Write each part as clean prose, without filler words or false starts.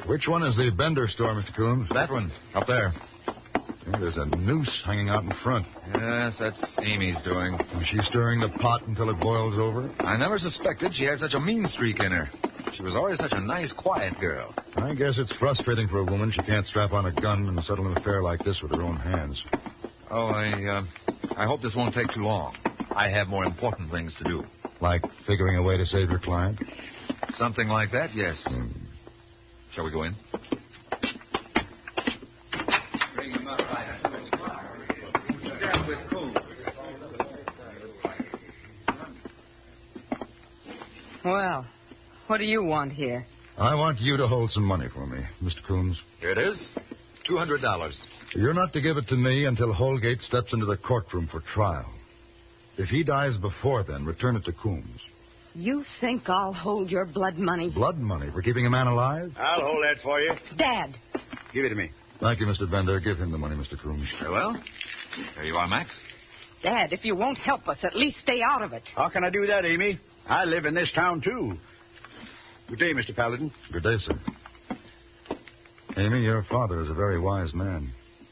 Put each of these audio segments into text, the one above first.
Which one is the Bender store, Mr. Coombs? That one, up there. Yeah, there's a noose hanging out in front. Yes, that's Amy's doing. Is she stirring the pot until it boils over? I never suspected she had such a mean streak in her. She was always such a nice, quiet girl. I guess it's frustrating for a woman. She can't strap on a gun and settle an affair like this with her own hands. Oh, I hope this won't take too long. I have more important things to do. Like figuring a way to save your client? Something like that, yes. Shall we go in? Bring him up right. Well, what do you want here? I want you to hold some money for me, Mr. Coombs. Here it is. $200. You're not to give it to me until Holgate steps into the courtroom for trial. If he dies before then, return it to Coombs. You think I'll hold your blood money? Blood money for keeping a man alive? I'll hold that for you. Dad! Give it to me. Thank you, Mr. Bender. Give him the money, Mr. Coombs. Very well. There you are, Max. Dad, if you won't help us, at least stay out of it. How can I do that, Amy? I live in this town, too. Good day, Mr. Paladin. Good day, sir. Amy, your father is a very wise man.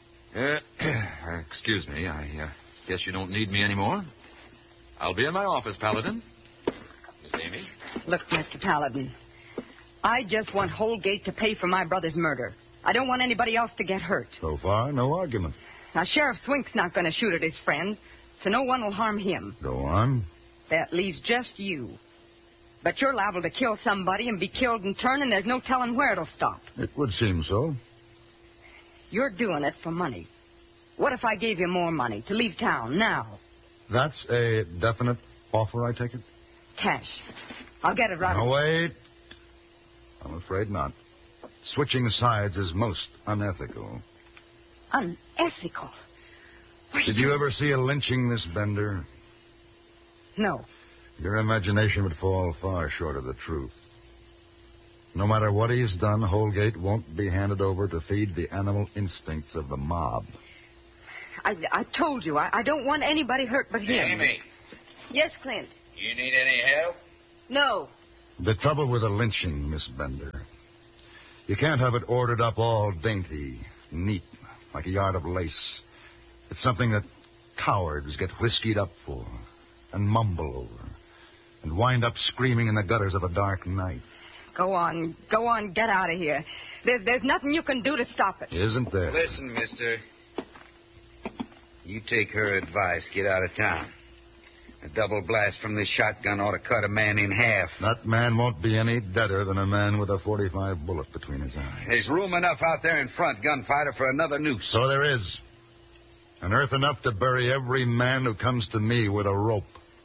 Excuse me. I guess you don't need me anymore. I'll be in my office, Paladin. Miss Amy? Look, Mr. Paladin, I just want Holgate to pay for my brother's murder. I don't want anybody else to get hurt. So far, no argument. Now, Sheriff Swink's not going to shoot at his friends, so no one will harm him. Go on. That leaves just you. But you're liable to kill somebody and be killed in turn, and there's no telling where it'll stop. It would seem so. You're doing it for money. What if I gave you more money to leave town now? That's a definite offer, I take it? Cash. I'll get it right Now, away. wait. I'm afraid not. Switching sides is most unethical. Unethical? Did you ever see a lynching, Miss Bender? No. Your imagination would fall far short of the truth. No matter what he's done, Holgate won't be handed over to feed the animal instincts of the mob. I told you, I don't want anybody hurt but him. Amy, Yes, Clint. you need any help? No. The trouble with a lynching, Miss Bender, you can't have it ordered up all dainty, neat, like a yard of lace. It's something that cowards get whiskied up for and mumble over and wind up screaming in the gutters of a dark night. Go on, get out of here. There's nothing you can do to stop it. Isn't there? Listen, mister. You take her advice. Get out of town. A double blast from this shotgun ought to cut a man in half. That man won't be any deader than a man with a .45 bullet between his eyes. There's room enough out there in front, gunfighter, for another noose. So there is. And earth enough to bury every man who comes to me with a rope.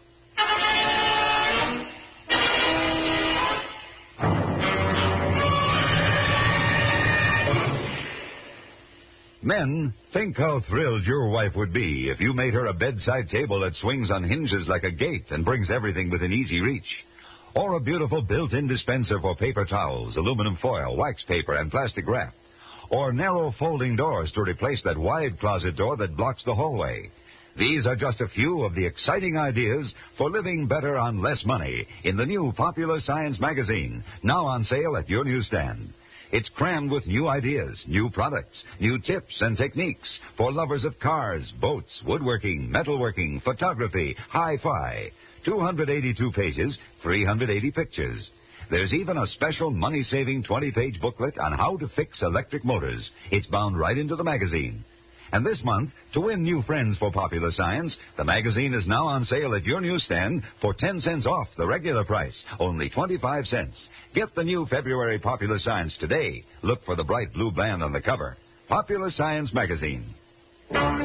Men, think how thrilled your wife would be if you made her a bedside table that swings on hinges like a gate and brings everything within easy reach. Or a beautiful built-in dispenser for paper towels, aluminum foil, wax paper, and plastic wrap. Or narrow folding doors to replace that wide closet door that blocks the hallway. These are just a few of the exciting ideas for living better on less money in the new Popular Science magazine, now on sale at your newsstand. It's crammed with new ideas, new products, new tips and techniques for lovers of cars, boats, woodworking, metalworking, photography, hi-fi. 282 pages, 380 pictures. There's even a special money-saving 20-page booklet on how to fix electric motors. It's bound right into the magazine. And this month, to win new friends for Popular Science, the magazine is now on sale at your newsstand for 10 cents off the regular price, only 25 cents. Get the new February Popular Science today. Look for the bright blue band on the cover. Popular Science magazine.